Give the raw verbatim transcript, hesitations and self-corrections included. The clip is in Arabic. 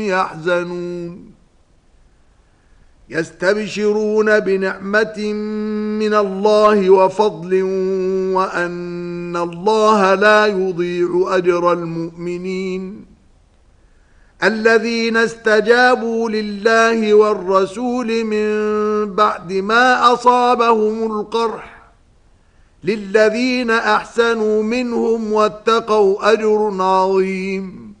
يحزنون يستبشرون بنعمة من الله وفضل وأن الله لا يضيع أجر المؤمنين الذين استجابوا لله والرسول من بعد ما أصابهم القرح للذين أحسنوا منهم واتقوا أجر عظيم